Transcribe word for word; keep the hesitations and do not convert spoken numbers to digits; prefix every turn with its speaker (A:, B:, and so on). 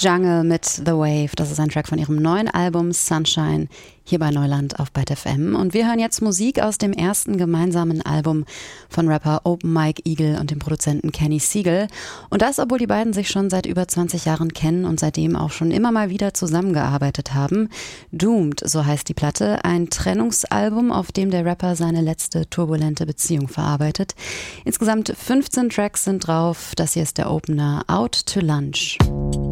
A: Jungle mit The Wave, das ist ein Track von ihrem neuen Album Sunshine, hier bei Neuland auf Byte F M. Und wir hören jetzt Musik aus dem ersten gemeinsamen Album von Rapper Open Mike Eagle und dem Produzenten Kenny Siegel. Und das, obwohl die beiden sich schon seit über zwanzig Jahren kennen und seitdem auch schon immer mal wieder zusammengearbeitet haben. Doomed, so heißt die Platte, ein Trennungsalbum, auf dem der Rapper seine letzte turbulente Beziehung verarbeitet. Insgesamt fünfzehn Tracks sind drauf. Das hier ist der Opener Out to Lunch.